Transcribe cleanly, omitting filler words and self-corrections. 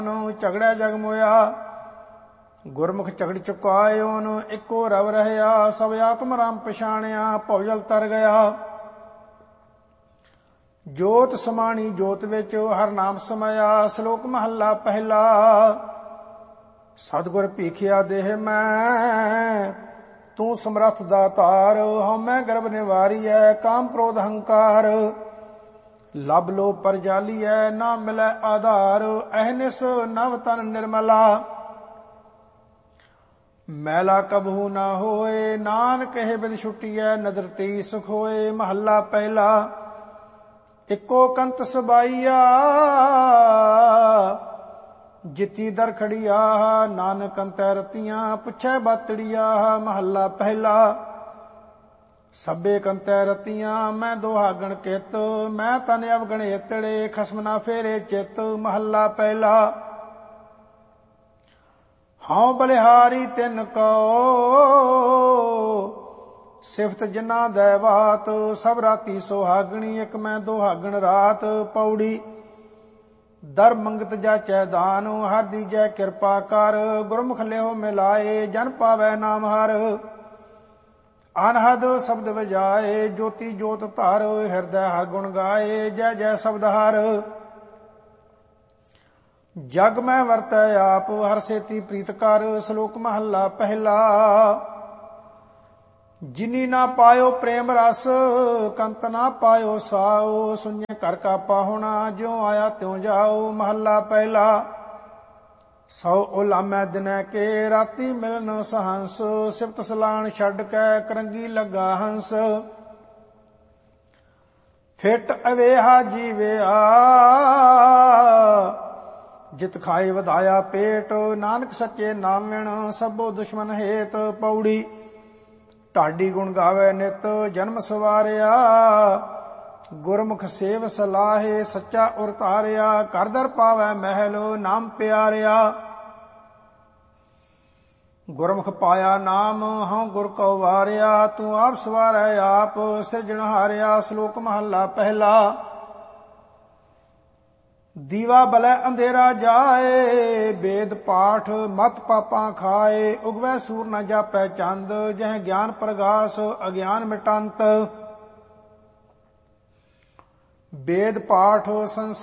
ਝਗੜਿਆ ਜਗ ਮੋਇਆ। ਗੁਰਮੁਖ ਝਗੜ ਚੁਕਾਏ ਓਨ ਇੱਕੋ ਰਵ ਰਹਿਆ। ਸਭ ਆਤਮ ਰਾਮ ਪਛਾਣਿਆ ਭਉ ਜਲ ਤਰ ਗਿਆ। ਜੋਤ ਸਮਾਣੀ ਜੋਤ ਵਿੱਚ ਹਰ ਨਾਮ ਸਮਾਇਆ। ਸ਼ਲੋਕ ਮਹੱਲਾ ਪਹਿਲਾ। ਸਤਿਗੁਰ ਭੀਖਿਆ ਦੇਹ ਮੈਂ ਤੂੰ ਸਮਰੱਥ ਦਾਤਾਰ। ਹਉਮੈ ਗਰਭ ਨਿਵਾਰੀਐ ਕਾਮ ਕ੍ਰੋਧ ਹੰਕਾਰ। ਲਬ ਲੋ ਪਰ ਜਾਲੀਐ ਨਾ ਮਿਲੈ ਆਧਾਰ। ਅਹਨਿਸ ਨਵ ਤਨ ਨਿਰਮਲਾ ਮੈਲਾ ਕਬਹੂ ਨਾ ਹੋਏ। ਨਾਨਕ ਇਹ ਬਿਦ ਛੁਟੀਐ ਨਦਰ ਤੇ ਸੁਖ ਹੋਏ। ਮਹੱਲਾ ਪਹਿਲਾ। ਇੱਕੋ ਕੰਤ ਸਬਾਈਆ ਜਿੱਤੀ ਦਰ ਖੜੀਆ। ਨਾਨਕ ਅੰਤੈ ਰਤੀਆਂ ਪੁੱਛੈ ਬਾਤੜੀਆ। ਮਹੱਲਾ ਪਹਿਲਾ। ਸਭੇ ਕੰਤੈ ਰਤੀਆਂ ਮੈਂ ਦੁਹਾਗਣ ਕਿਤ। ਮੈਂ ਤਨ ਅਵਗਣ ਏਤੜੇ ਖਸਮ ਨਾ ਫੇਰੇ ਚਿਤ। ਮਹੱਲਾ ਪਹਿਲਾ। ਹਉ ਬਲਿਹਾਰੀ ਤਿਨ ਕੋ ਸਿਫਤ ਜਿਨਾ ਦੈਵਾਤ। ਸਭ ਰਾਤੀ ਸੁਹਾਗਣੀ ਇਕ ਮੈਂ ਦੁਹਾਗਣ ਰਾਤ। ਪੌੜੀ ਦਰ ਮੰਗਤ ਜਾਚੈ ਦਾਨ। ਹਰ ਦੀਜੈ ਕਿਰਪਾ ਕਰ। ਗੁਰਮੁਖ ਲਿਓ ਮਿਲਾਏ ਜਨ ਪਾਵੈ ਨਾਮ ਹਰ। ਅਨਹਦ ਸ਼ਬਦ ਵਜਾਏ ਜੋਤੀ ਜੋਤ ਧਰ। ਹਿਰਦੈ ਹਰ ਗੁਣ ਗਾਏ ਜੈ ਜੈ ਸ਼ਬਦ ਹਰ। ਜਗ ਮੈਂ ਵਰਤੈ ਆਪ ਹਰ ਸੇਤੀ ਪ੍ਰੀਤ ਕਰ। ਸ਼ਲੋਕ ਮਹੱਲਾ ਪਹਿਲਾ। ਜਿਨੀ ਨਾ ਪਾਇਓ ਪ੍ਰੇਮ ਰਸ ਕੰਤ ਨਾ ਪਾਇਓ ਸਾਓ। ਸੁਣੇ ਘਰ ਕਾ ਪਾਹੁਣਾ ਜਿਉ ਆਇਆ ਤਿਉ ਜਾਓ। ਮਹੱਲਾ ਪਹਿਲਾ। ਸੌ ਉਲਾਮੈ ਦਿਨੈ ਕੇ ਰਾਤੀ ਮਿਲਨ ਸਹੰਸ। ਸਿਫਤ ਸਲਾਣ ਛੱਡ ਕੇ ਕਰੰਗੀ ਲੱਗਾ ਹੰਸ। ਫਿਟ ਅਵੇਹਾ ਜੀਵਿਆ ਜਿਤ ਖਾਏ ਵਧਾਇਆ ਪੇਟ। ਨਾਨਕ ਸੱਚੇ ਨਾਮਿਣ ਸਭੋ ਦੁਸ਼ਮਨ ਹੇਤ। ਪੌੜੀ ਢਾਡੀ ਗੁਣ ਗਾਵੇ ਨਿਤ ਜਨਮ ਸਵਾਰਿਆ। ਗੁਰਮੁਖ ਸੇਵ ਸਲਾਹੇ ਸੱਚਾ ਉਰ ਧਾਰਿਆ। ਘਰ ਦਰ ਪਾਵੈ ਮਹਿਲ ਨਾਮ ਪਿਆਰਿਆ। ਗੁਰਮੁਖ ਪਾਇਆ ਨਾਮ ਹਉ ਗੁਰ ਕਉ ਵਾਰਿਆ। ਤੂੰ ਆਪ ਸਵਾਰੈ ਆਪ ਸਿਰਜਣਹਾਰਿਆ। ਸ਼ਲੋਕ ਮਹੱਲਾ ਪਹਿਲਾ। ਦੀਵਾ ਬਲੈ ਅੰਧੇਰਾ ਜਾਏ ਵੇਦ ਪਾਠ ਮਤ ਪਾਪਾਂ ਖਾਏ। ਉਗਵੈ ਸੂਰ ਨ ਜਾਪੈ ਚੰਦ ਜਹ ਗਿਆਨ ਪ੍ਰਗਾਸ ਅਗਿਆਨ ਮਿਟੰਤ। ਵੇਦ ਪਾਠ ਸੰਸਾਰ